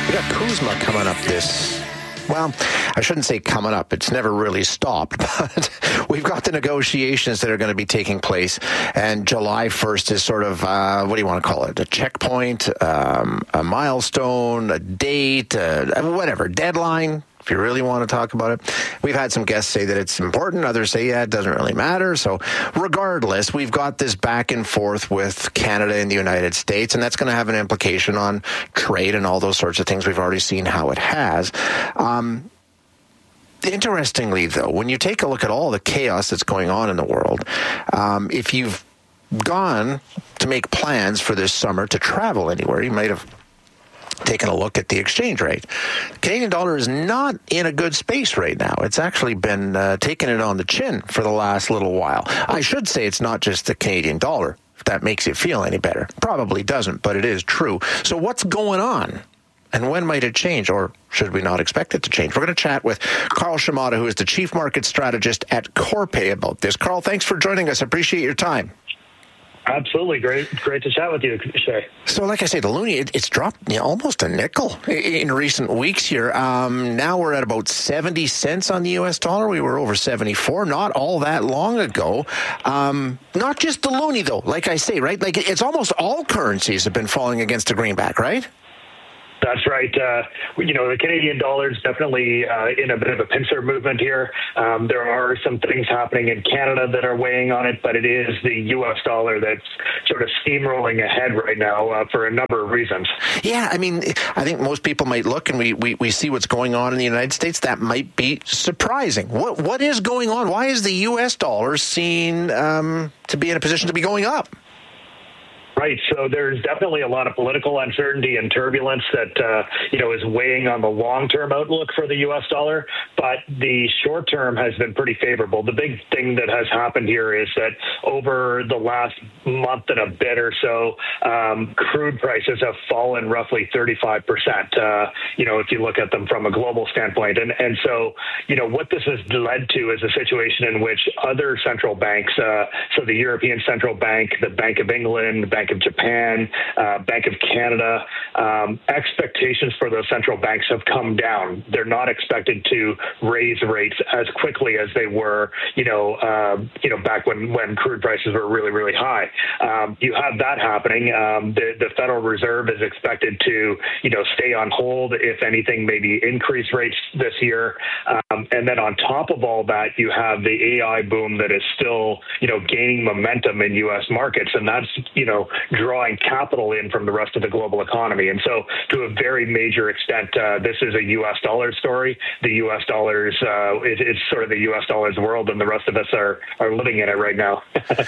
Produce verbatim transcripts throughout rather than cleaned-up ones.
We got Kuzma coming up this, well, I shouldn't say coming up. It's never really stopped, but we've got the negotiations that are going to be taking place, and July first is sort of, uh, what do you want to call it, a checkpoint, um, a milestone, a date, uh, whatever, deadline. If you really want to talk about it. We've had some guests say that it's important. Others say, yeah, it doesn't really matter. So regardless, we've got this back and forth with Canada and the United States, and that's going to have an implication on trade and all those sorts of things. We've already seen how it has. Um, interestingly, though, when you take a look at all the chaos that's going on in the world, um, if you've gone to make plans for this summer to travel anywhere, you might have taking a look at the exchange rate. The Canadian dollar is not in a good space right now. It's actually been uh, taking it on the chin for the last little while. I should say it's not just the Canadian dollar, if that makes you feel any better. Probably doesn't, but it is true. So what's going on? And when might it change, or should we not expect it to change? We're going to chat with Carl Shimada, who is the Chief Market Strategist at Corpay, about this. Carl, thanks for joining us. I appreciate your time. Absolutely. Great great to chat with you, Shay. So like I say, the loonie, it, it's dropped you know, almost a nickel in recent weeks here. Um, now we're at about seventy cents on the U S dollar. We were over seventy-four not all that long ago. Um, not just the loonie, though, like I say, right? Like it's almost all currencies have been falling against the greenback, right? That's right. Uh, you know, the Canadian dollar is definitely uh, in a bit of a pincer movement here. Um, there are some things happening in Canada that are weighing on it, but it is the U S dollar that's sort of steamrolling ahead right now uh, for a number of reasons. Yeah, I mean, I think most people might look and we, we, we see what's going on in the United States. That might be surprising. What What is going on? Why is the U S dollar seen um, to be in a position to be going up? Right. So there's definitely a lot of political uncertainty and turbulence that, uh, you know, is weighing on the long-term outlook for the U S dollar. But the short term has been pretty favorable. The big thing that has happened here is that over the last month and a bit or so, um, crude prices have fallen roughly thirty-five percent, uh, you know, if you look at them from a global standpoint. And, and so, you know, what this has led to is a situation in which other central banks, uh, so the European Central Bank, the Bank of England, the Bank of Japan, uh, Bank of Canada, um, expectations for those central banks have come down. They're not expected to raise rates as quickly as they were, you know, uh, you know, back when, when crude prices were really, really high. Um, you have that happening. Um, the, the Federal Reserve is expected to, you know, stay on hold, if anything, maybe increase rates this year. Um, and then on top of all that, you have the A I boom that is still, you know, gaining momentum in U S markets. And that's, you know, drawing capital in from the rest of the global economy. And so to a very major extent, uh, this is a U S dollar story. The U S dollars, uh, it, it's sort of the U S dollars world, and the rest of us are, are living in it right now.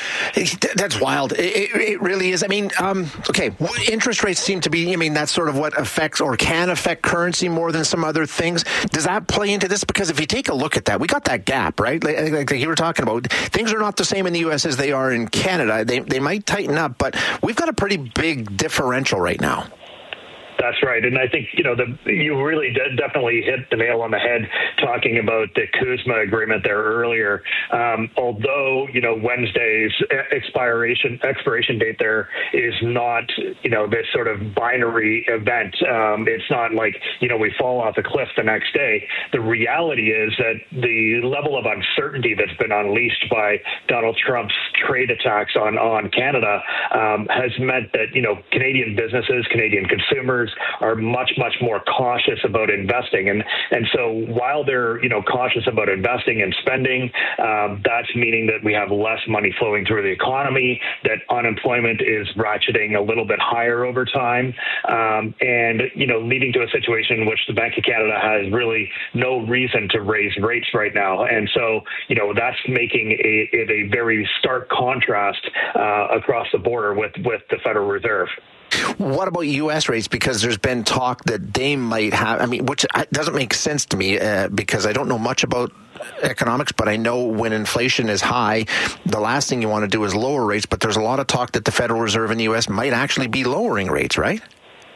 That's wild. It, it really is. I mean, um, okay, interest rates seem to be, I mean, that's sort of what affects or can affect currency more than some other things. Does that play into this? Because if you take a look at that, we got that gap, right? Like, like you were talking about, things are not the same in the U S as they are in Canada. They, they might tighten up, but we've got a pretty big differential right now. That's right. And I think, you know, the, you really did definitely hit the nail on the head talking about the Kuzma agreement there earlier. Um, although, you know, Wednesday's expiration expiration date there is not, you know, this sort of binary event. Um, it's not like, you know, we fall off the cliff the next day. The reality is that the level of uncertainty that's been unleashed by Donald Trump's trade attacks on, on Canada um, has meant that, you know, Canadian businesses, Canadian consumers, are much, much more cautious about investing. And and so while they're, you know, cautious about investing and spending, um, that's meaning that we have less money flowing through the economy, that unemployment is ratcheting a little bit higher over time, um, and, you know, leading to a situation in which the Bank of Canada has really no reason to raise rates right now. And so, you know, that's making a, it a very stark contrast uh, across the border with, with the Federal Reserve. What about U S rates? Because there's been talk that they might have, I mean, which doesn't make sense to me uh, because I don't know much about economics, but I know when inflation is high, the last thing you want to do is lower rates. But there's a lot of talk that the Federal Reserve in the U S might actually be lowering rates, right?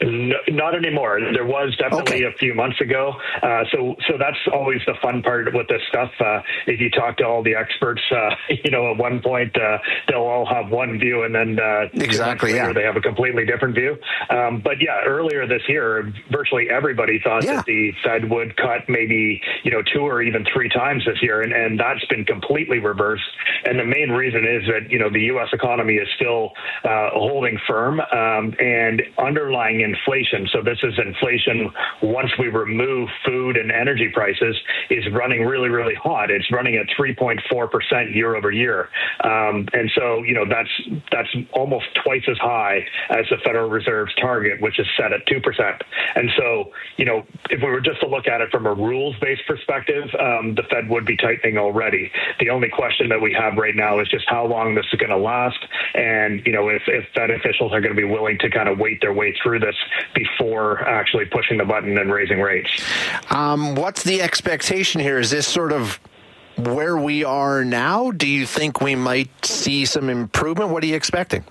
No, not anymore. There was definitely okay. a few months ago. Uh, so, so that's always the fun part with this stuff. Uh, if you talk to all the experts, uh, you know, at one point uh, they'll all have one view, and then uh, exactly, later, yeah, they have a completely different view. Um, but yeah, earlier this year, virtually everybody thought yeah. that the Fed would cut maybe you know two or even three times this year, and, and that's been completely reversed. And the main reason is that you know the U S economy is still uh, holding firm, um, and underlying inflation. So this is inflation once we remove food and energy prices is running really, really hot. It's running at three point four percent year over year. Um, and so, you know, that's that's almost twice as high as the Federal Reserve's target, which is set at two percent. And so, you know, if we were just to look at it from a rules-based perspective, um, the Fed would be tightening already. The only question that we have right now is just how long this is going to last, and, you know, if, if Fed officials are going to be willing to kind of wait their way through this before actually pushing the button and raising rates. Um, what's the expectation here? Is this sort of where we are now? Do you think we might see some improvement? What are you expecting?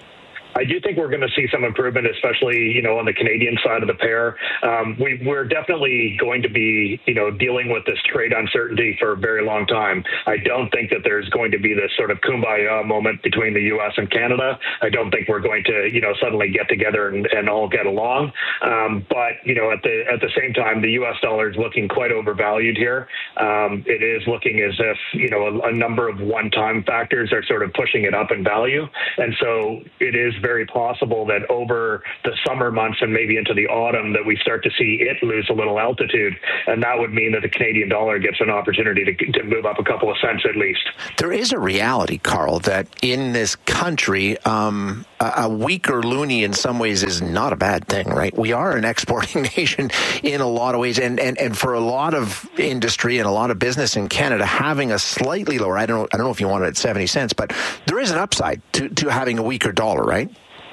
I do think we're going to see some improvement, especially, you know, on the Canadian side of the pair. Um, we, we're definitely going to be, you know, dealing with this trade uncertainty for a very long time. I don't think that there's going to be this sort of kumbaya moment between the U S and Canada. I don't think we're going to, you know, suddenly get together and, and all get along. Um, but, you know, at the at the same time, the U S dollar is looking quite overvalued here. Um, it is looking as if, you know, a, a number of one-time factors are sort of pushing it up in value. And so it is very possible that over the summer months and maybe into the autumn that we start to see it lose a little altitude, and that would mean that the Canadian dollar gets an opportunity to, to move up a couple of cents at least. There is a reality, Carl, that in this country, um, a, a weaker loonie in some ways is not a bad thing, right? We are an exporting nation in a lot of ways, and, and, and for a lot of industry and a lot of business in Canada, having a slightly lower, I don't know, I don't know if you want it at seventy cents, but there is an upside to, to having a weaker dollar, right?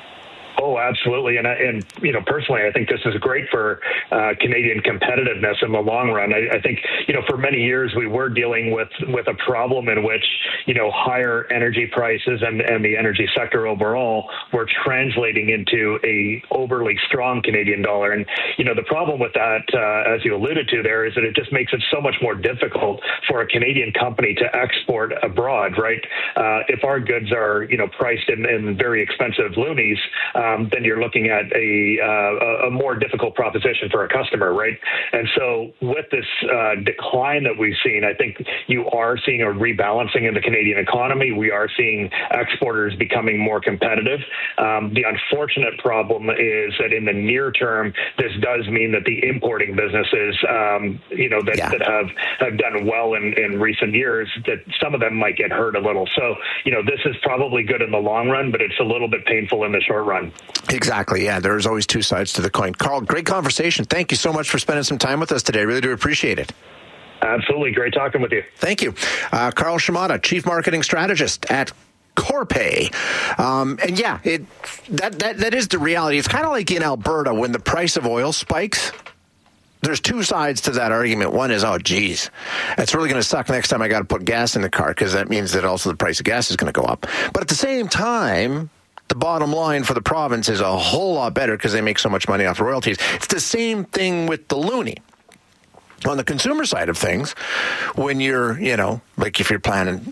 Oh, absolutely. And, and, you know, personally, I think this is great for uh, Canadian competitiveness in the long run. I, I think, you know, for many years, we were dealing with, with a problem in which, you know, higher energy prices and, and the energy sector overall were translating into a overly strong Canadian dollar. And, you know, the problem with that, uh, as you alluded to there, is that it just makes it so much more difficult for a Canadian company to export abroad, right? Uh, if our goods are, you know, priced in, in very expensive loonies, uh, Um, then you're looking at a, uh, a more difficult proposition for a customer, right? And so with this uh, decline that we've seen, I think you are seeing a rebalancing in the Canadian economy. We are seeing exporters becoming more competitive. Um, the unfortunate problem is that in the near term, this does mean that the importing businesses, um, you know, that, yeah. that have, have done well in, in recent years, that some of them might get hurt a little. So, you know, this is probably good in the long run, but it's a little bit painful in the short run. Exactly. Yeah, there's always two sides to the coin. Carl, great conversation. Thank you so much for spending some time with us today. I really do appreciate it. Absolutely. Great talking with you. Thank you. Uh, Carl Shimada, Chief Marketing Strategist at Corpay. Um, and yeah, it that, that that is the reality. It's kind of like in Alberta when the price of oil spikes. There's two sides to that argument. One is, oh, geez, it's really going to suck next time I got to put gas in the car, because that means that also the price of gas is going to go up. But at the same time, the bottom line for the province is a whole lot better because they make so much money off royalties. It's the same thing with the loonie. On the consumer side of things, when you're, you know, like if you're planning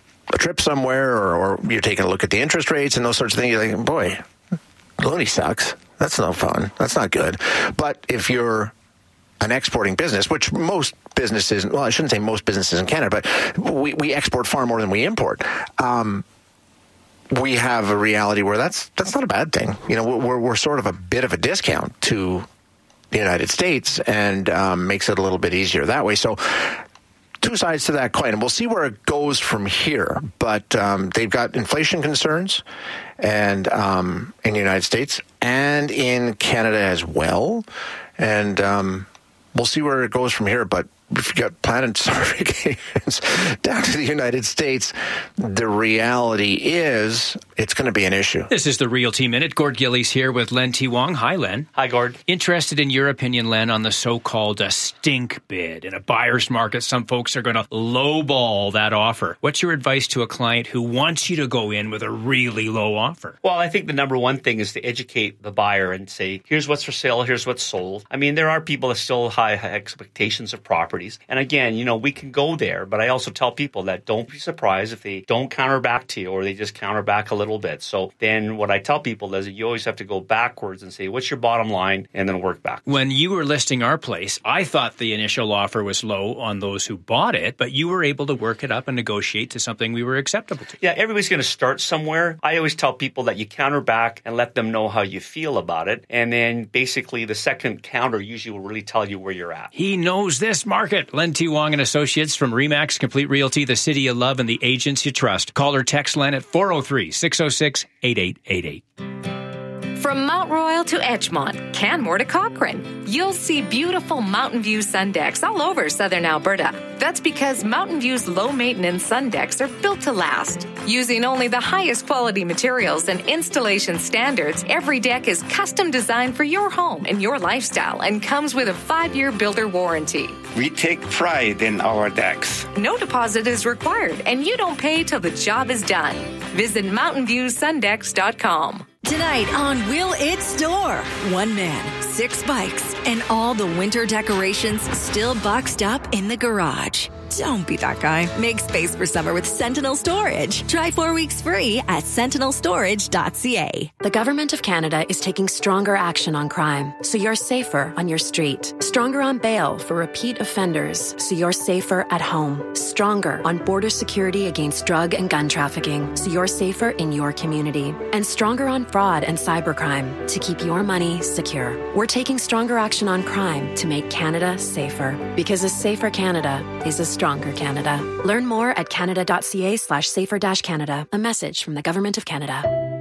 a trip somewhere, or, or you're taking a look at the interest rates and those sorts of things, you're like, boy, loonie sucks. That's no fun. That's not good. But if you're an exporting business, which most businesses, well, I shouldn't say most businesses in Canada, but we, we export far more than we import. Um, we have a reality where that's that's not a bad thing. You know, we're we're sort of a bit of a discount to the United States, and um, makes it a little bit easier that way. So two sides to that coin, and we'll see where it goes from here. But um, they've got inflation concerns, and um, in the United States and in Canada as well, and um, we'll see where it goes from here. But if you got planned summer vacations down to the United States, the reality is it's going to be an issue. This is the Realty Minute. Gord Gillies here with Len T. Wong. Hi, Len. Hi, Gord. Interested in your opinion, Len, on the so-called uh, stink bid. In a buyer's market, some folks are going to lowball that offer. What's your advice to a client who wants you to go in with a really low offer? Well, I think the number one thing is to educate the buyer and say, here's what's for sale, here's what's sold. I mean, there are people that still have high expectations of properties. And again, you know, we can go there, but I also tell people that don't be surprised if they don't counter back to you or they just counter back a little bit. So then what I tell people is that you always have to go backwards and say, what's your bottom line? And then work back. When you were listing our place, I thought the initial offer was low on those who bought it, but you were able to work it up and negotiate to something we were acceptable to. Yeah, everybody's going to start somewhere. I always tell people that you counter back and let them know how you feel about it. And then basically the second counter usually will really tell you where you're at. He knows this market. Len T. Wong and Associates from RE/MAX Complete Realty, the city you love and the agents you trust. Call or text Len at four oh three, six oh six, eight eight eight eight. From Mount Royal to Edgemont, Canmore to Cochrane, you'll see beautiful Mountain View sun decks all over southern Alberta. That's because Mountain View's low-maintenance sun decks are built to last. Using only the highest quality materials and installation standards, every deck is custom designed for your home and your lifestyle and comes with a five-year builder warranty. We take pride in our decks. No deposit is required, and you don't pay till the job is done. Visit mountain view sun decks dot com. Tonight on Will It Store? One man, six bikes, and all the winter decorations still boxed up in the garage. Don't be that guy. Make space for summer with Sentinel Storage. Try four weeks free at sentinel storage dot c a. The Government of Canada is taking stronger action on crime, so you're safer on your street. Stronger on bail for repeat offenders, so you're safer at home. Stronger on border security against drug and gun trafficking, so you're safer in your community. And stronger on fraud and cybercrime, to keep your money secure. We're taking stronger action on crime to make Canada safer. Because a safer Canada is a stronger Canada. Learn more at canada.ca slash safer dash Canada. A message from the Government of Canada.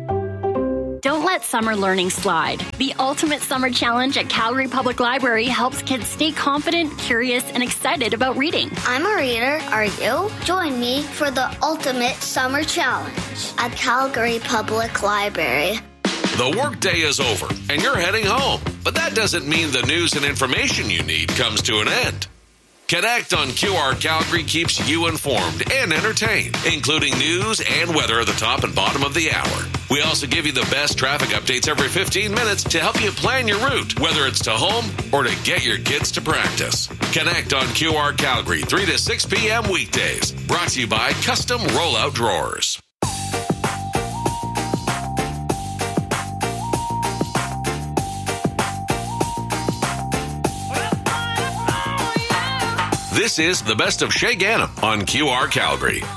Don't let summer learning slide. The Ultimate Summer Challenge at Calgary Public Library helps kids stay confident, curious, and excited about reading. I'm a reader. Are you? Join me for the Ultimate Summer Challenge at Calgary Public Library. The workday is over and you're heading home, but that doesn't mean the news and information you need comes to an end. Connect on Q R Calgary keeps you informed and entertained, including news and weather at the top and bottom of the hour. We also give you the best traffic updates every fifteen minutes to help you plan your route, whether it's to home or to get your kids to practice. Connect on Q R Calgary, three to six p.m. weekdays. Brought to you by Custom Rollout Drawers. This is the best of Shay Ganem on Q R Calgary.